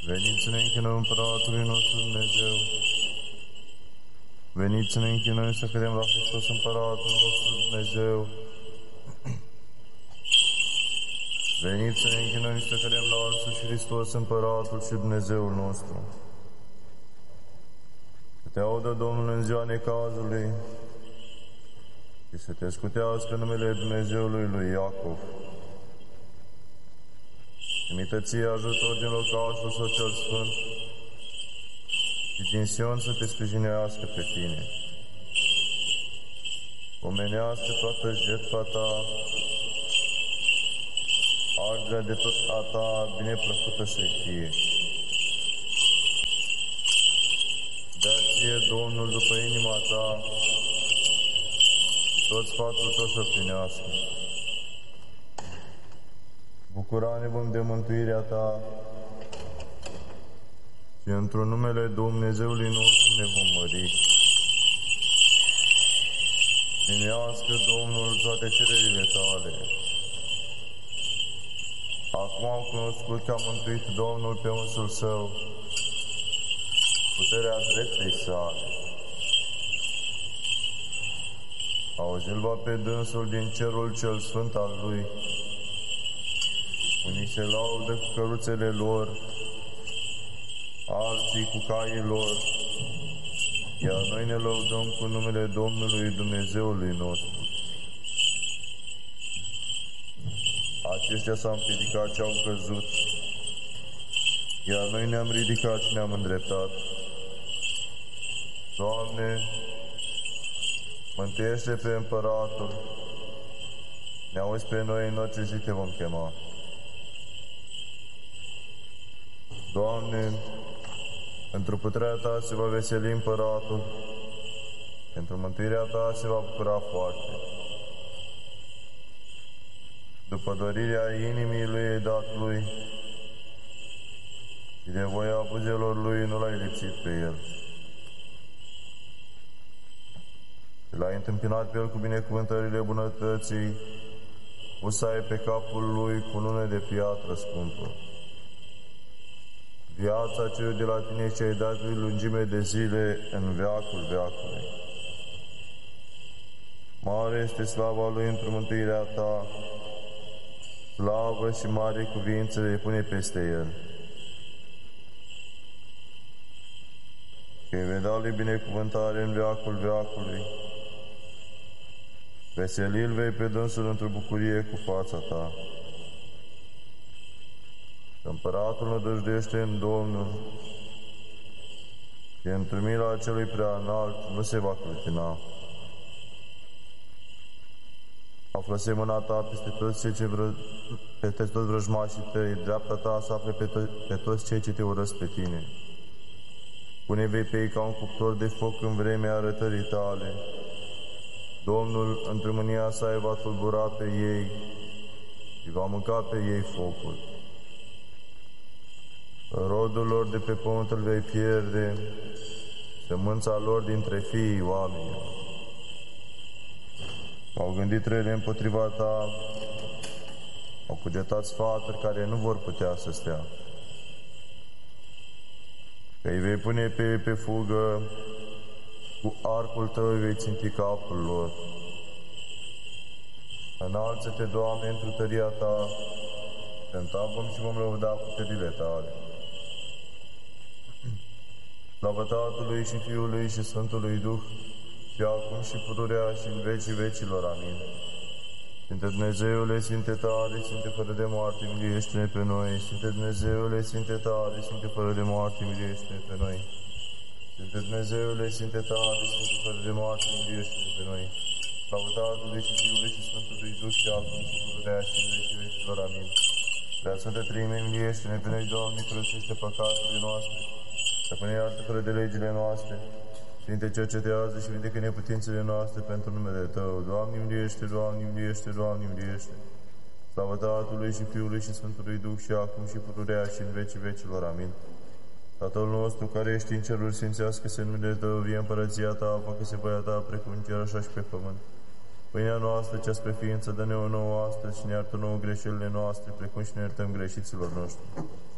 Veniți să ne închinăm Împăratului nostru Dumnezeu. Veniți să ne închinăm să credem la Hristos Împăratul nostru Dumnezeu. Veniți să ne închinăm și să credem la însuși Hristos Împăratul și Dumnezeul nostru. Să te audă Domnul în ziua necazului și să te scutească numele Dumnezeului lui Iacov. Trimită ție ajutor din locașul său cel sfânt și din Sion să te sprijinească pe tine. Omenească toată jertfa ta, arderea de tot a ta bineplăcută să fie. Dă ție Domnul după inima ta și tot sfatul tău să plinească. Bucura-ne vom de mântuirea ta și într-un numele Dumnezeului nostru ne vom mări. Primească Domnul toate cererile tale. Acum am cunoscut că a mântuit Domnul pe unsul său, puterea dreptei sale. Auzi-l va pe dânsul din cerul cel sfânt al lui. Unii se laudă cu căruțele lor, alții cu caii lor, iar noi ne lăudăm cu numele Domnului Dumnezeului nostru. Aceștia s-au împiedicat și au căzut, iar noi ne-am ridicat și ne-am îndreptat. Doamne, mântuiește pe Împăratul, ne auzi pe noi în orice zi te vom chema. Doamne, într-o puterea ta se va veseli Împăratul, pentru mântuirea ta se va bucura foarte. După dorirea inimii lui ai dat lui și de voia buzelor lui nu l-ai lipsit pe el. Și l-ai întâmpinat pe el cu binecuvântările bunătății, usai pe capul lui cu lune de piatră scumpă. Viața celui de la tine și ai dat lui lungime de zile în veacul veacului. Mare este slava lui într-o mântuirea ta, slavă și mare cuvință le pune peste el. Că îi vei da lui binecuvântare în veacul veacului, veselil vei pe dânsul într-o bucurie cu fața ta. Împăratul nădăjduiește în Domnul și într-o mila celui prea înalt nu se va clătina. Află semâna ta peste toți vrăjmașii tăi, dreapta ta să afle pe toți cei ce te urăsc pe tine. Pune vei pe ei ca un cuptor de foc în vremea arătării tale. Domnul, într-o mânia sa, îi va tulbura pe ei și va mânca pe ei focul. Rodul lor de pe pământ îl vei pierde, sămânța lor dintre fiii oamenilor. Au gândit rele împotriva ta, au cugetat sfaturi care nu vor putea să stea. Că îi vei pune pe ei pe fugă, cu arcul tău îi vei ținti capul lor. Înalță-te, Doamne, într-o tăria ta, cântăm și vom lăuda puterile tale. Slavă Tatălui și Fiului și Sfântului Duh, și acum și pururea și în vecii vecilor. Amin. Sfinte Dumnezeule, Sfinte tare, Sfinte fără de moarte, miliește-ne pe noi. Sfinte Dumnezeule, Sfinte tare, Sfinte fără de moarte, miliește-ne pe noi. Sfinte Dumnezeule, Sfinte tare, Sfinte fără de moarte, miliește-ne pe noi. Slavă Tatălui și Fiului și Sfântului Duh, și acum și pururea și în vecii vecilor. Amin. Prea Sfântă Treime, miliește-ne pe noi, Doamne, curățește păcatele noastre, Stăpâne, iartă fără de legile noastre, Sfinte, cercetează și vindecă neputințele noastre pentru numele Tău. Doamne, miliește, Doamne, miliește, Doamne, miliește. Slavă Tatălui și Fiului și Sfântului Duh, și acum și pururea și în vecii vecilor. Amin. Tatăl nostru, care ești în ceruri, sfințească-se numele Tău, vie împărăția Ta, facă-se voia Ta, precum în cer, așa și pe pământ. Pâinea noastră, cea spre ființă, dă-ne-o nouă astăzi și ne iartă nouă greșelile noastre, precum și ne iertăm greșiților noștri.